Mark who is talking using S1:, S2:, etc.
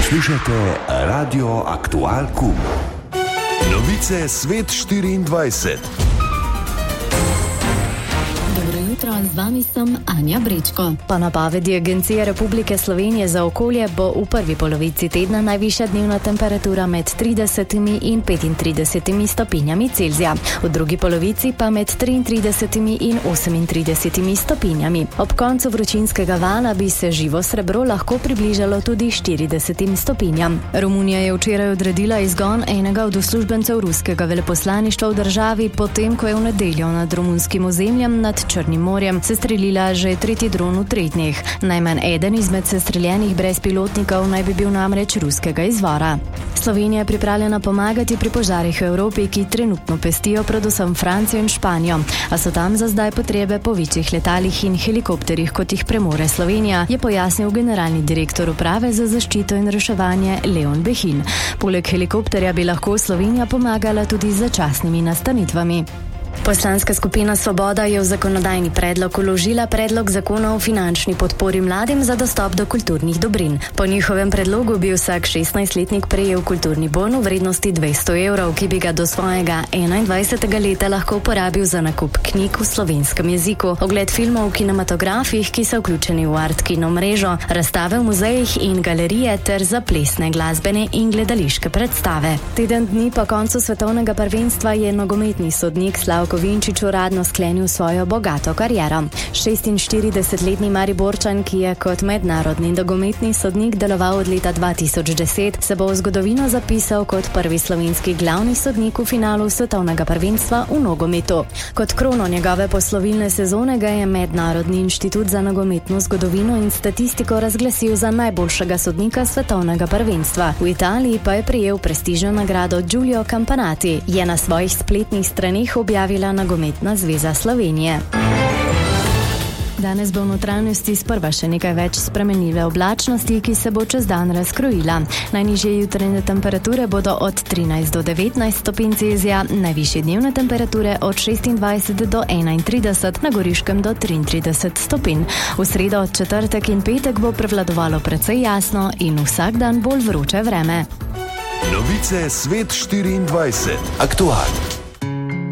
S1: Poslušate Radio Aktual Kum. Novice Svet 24.
S2: Z vami sem Anja Brečko.
S3: Po napovedi Agencije Republike Slovenije za okolje bo v prvi polovici tedna najvišja dnevna temperatura med 30 in 35 stopinjami Celzija, v drugi polovici pa med 33 in 38 stopinjami. Ob koncu vročinskega vala bi se živo srebro lahko približalo tudi 40 stopinjam. Romunija je včeraj odredila izgon enega od uslužbencev ruskega veleposlaništva v državi, potem ko je v nedeljo nad romunskim ozemljem nad Črnim morjem sestrelila že tretji dron v 3 dneh. Najmanj eden izmed sestreljenih brezpilotnikov naj bi bil namreč ruskega izvora. Slovenija je pripravljena pomagati pri požarih v Evropi, ki trenutno pestijo predvsem Francijo in Španijo, a so tam za zdaj potrebe po večjih letalih in helikopterjih, kot jih premore Slovenija, je pojasnil generalni direktor uprave za zaščito in reševanje Leon Behin. Poleg helikopterja bi lahko Slovenija pomagala tudi z začasnimi nastanitvami. Poslanska skupina Svoboda je v zakonodajni predlog vložila predlog zakona o finančni podpori mladim za dostop do kulturnih dobrin. Po njihovem predlogu bi vsak 16-letnik prejel kulturni bon v vrednosti 200 evrov, ki bi ga do svojega 21. leta lahko uporabil za nakup knjig v slovenskem jeziku, ogled filmov v kinematografih, ki so vključeni v Art Kino mrežo, razstave v muzejih in galerije ter za plesne, glasbene in gledališke predstave. Teden dni po koncu svetovnega prvenstva je nogometni sodnik Slavko Vinčič uradno sklenil svojo bogato kariero. 46-letni Mariborčan, ki je kot mednarodni nogometni sodnik deloval od leta 2010, se bo v zgodovino zapisal kot prvi slovenski glavni sodnik v finalu svetovnega prvenstva v nogometu. Kot krono njegove poslovilne sezone ga je Mednarodni inštitut za nogometno zgodovino in statistiko razglasil za najboljšega sodnika svetovnega prvenstva. V Italiji pa je prejel prestižno nagrado Giulio Campanati, je na svojih spletnih straneh objavila Nogometna zveza Slovenije. Danes bo v notranjosti sprva še nekaj več spremenljive oblačnosti, ki se bo čez dan razkrojila. Najnižje jutranje temperature bodo od 13 do 19 stopinj Celzija, najvišje dnevne temperature od 26 do 31, na Goriškem do 33 stopinj. V sredo, četrtek in petek bo prevladovalo precej jasno in vsak dan bolj vroče vreme.
S1: Novice Svet 24. Aktual.